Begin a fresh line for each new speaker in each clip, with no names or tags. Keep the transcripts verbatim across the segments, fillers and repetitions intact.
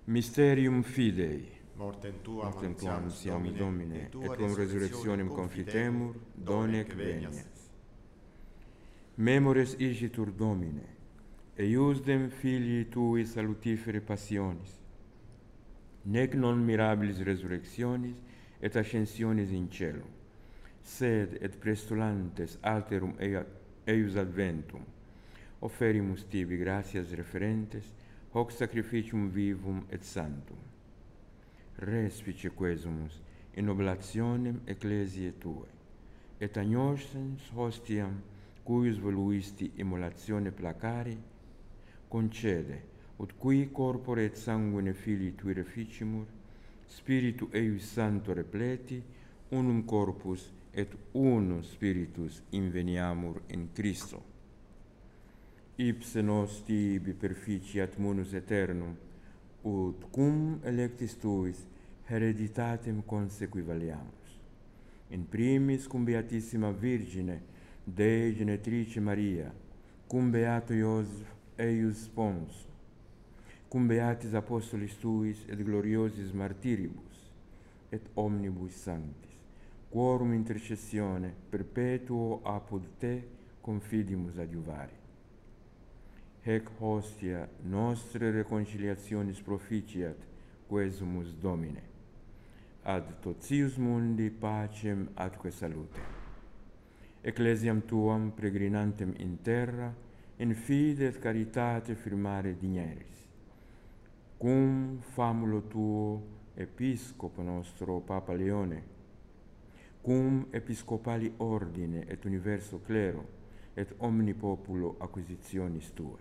Mysterium Fidei.
Mortem tuam
Mortem tuam
annunciamus,
annunciamus, Domine, et tuam resurrectionem confitemur, donec venias. Memores igitur, Domine, eiusdem filii tui salutifere passionis, nec non mirabilis resurrectionis et ascensionis in cielo, sed et prestulantes alterum eius adventum, offerimus tibi gratias referentes, hoc sacrificium vivum et sanctum. Respice quesumus in oblationem ecclesiae Tuae, et agnoscens hostiam, cuius voluisti immolatione placari, concede, ut qui corpore et sanguine filii Tui reficimur, Spiritu eius Sancto repleti, unum corpus et unus Spiritus inveniamur in Christo. Ipse nos tibi perficiat munus aeternum, ut cum electis Tuis hereditatem consequivaliamus. In primis cum Beatissima Virgine, Dei Genetrice Maria, cum Beato Iosef eius sponso, cum Beatis Apostolis Tuis et gloriosis martiribus, et omnibus sanctis, quorum intercessione perpetuo apud Te confidimus adiuvari. Hec hostia nostre reconciliationis proficiat, quesumus Domine. Ad totius mundi pacem atque salute. Ecclesiam Tuam peregrinantem in terra, in fide et caritate firmare digneris. Cum famulo Tuo Episcopo nostro Papa Leone, cum episcopali ordine et universo clero, et omni populo acquisitionis Tuae.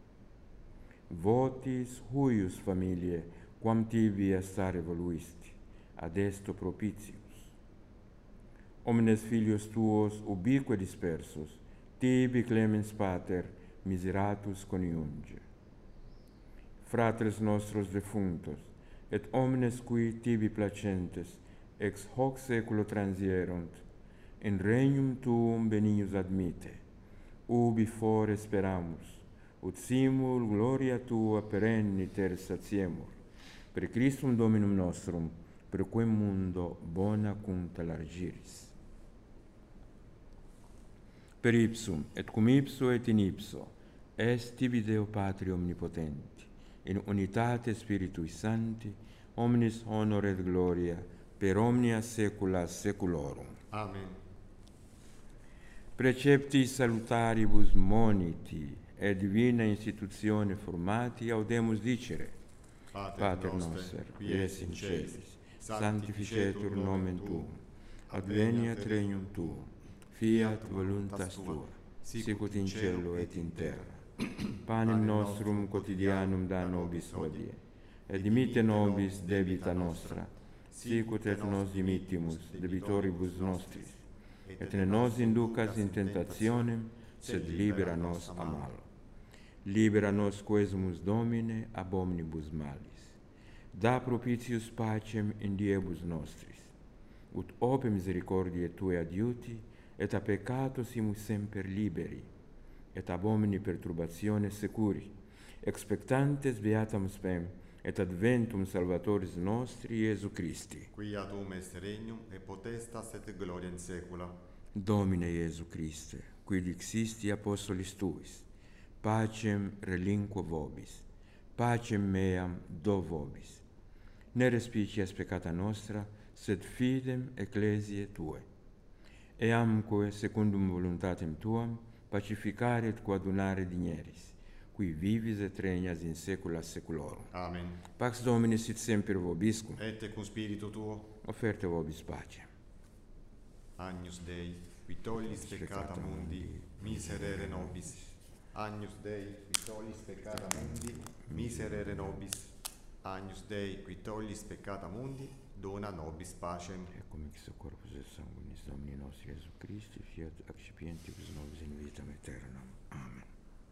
Votis huius familiae, quam tibi stare voluisti, ad esto propitius. Omnes filios Tuos ubique dispersus, tibi clemens Pater, miseratus coniunge. Fratres nostros defunctos, et omnes qui tibi placentes, ex hoc saeculo transierunt, in regnum Tuum benignus admite, ubi fore speramus, ut simul gloria Tua perenni ter satiemur, per Christum Dominum nostrum, per quem mundo bona cunta largiris. Per ipsum, et cum ipso et in ipso, est tibi Deo Patri omnipotenti, in unitate Spiritui Sancti, omnis honor et gloria, per omnia saecula saeculorum.
Amen.
Precepti salutaribus moniti, et divina institutione formati, audemus dicere,
Pater,
Pater
noster,
noster,
qui es in celis,
sanctificetur nomen Tuum, adveniat regnum Tuum, fiat voluntas Tua, sicut in cielo et in terra. Panem nostrum quotidianum da nobis hodie, et dimitte nobis debita nostra, sicut et nos dimittimus debitoribus nostris, et ne nos inducas in tentationem, sed libera nos a malo. Libera nos quesumus Domine ab omnibus malis. Da propitius pacem in diebus nostris, ut ope misericordiae Tuae adiuti, et a peccato simus semper liberi, et ab omni perturbatione securi, expectantes beatam spem, et adventum Salvatoris nostri, Iesu Christi.
Quia Tuum est regnum, et potestas et gloria in saecula.
Domine Iesu Christe, qui dixisti apostolis Tuis, pacem relinquo vobis, pacem meam do vobis. Ne respicias peccata nostra, sed fidem ecclesiae Tuae. Eamque secundum voluntatem Tuam, pacificare et coadunare digneris, qui vivis et regnas in saecula saeculorum.
Amen.
Pax Domini sit semper vobiscum.
Et cum spiritu Tuo,
Offerte vobis pacem.
Agnus Dei, qui tollis peccata mundi, miserere nobis. Agnus Dei, qui tollis peccata mundi, miserere nobis. Agnus Dei, qui tollis peccata mundi, dona nobis pacem.
Ecum ex corpus et sanguinis Domini nostri Iesu Christi, fiat accipientibus nobis in vitam aeternam. Amen.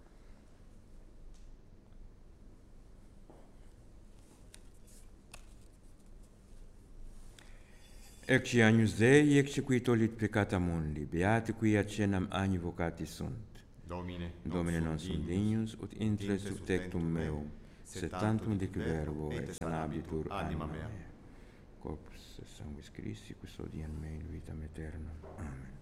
Ecce agnus Dei, ecce qui tollit peccata mundi, beati qui ad cenam agni vocati sunt.
Domine,
Domine non sum dignus, ut intres sub tectum meum, sed tantum dic verbo et sanabitur
anima
anima
mea.
mea. Corpus et sanguis Christi, custodian me in vitam aeternam. Amen.